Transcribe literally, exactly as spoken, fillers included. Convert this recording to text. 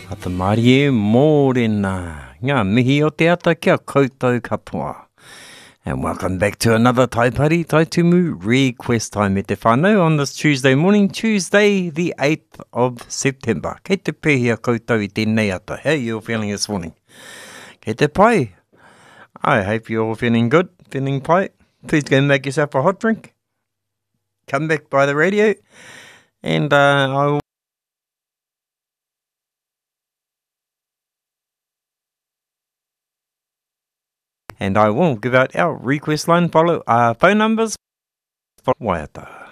Ata Māori e mōrena, ngā mihi o te ata kia koutou katoa. And welcome back to another Tai Pari Tai Tumu Request Time e te whānau on this Tuesday morning, Tuesday the eighth of September. Kei te pēhia koutou i tēnei ata. How are you feeling this morning? Kei te pai. I hope you're all feeling good, feeling pai. Please go and make yourself a hot drink. Come back by the radio. And uh, I will And I will give out our request line follow uh, phone numbers for Waiata.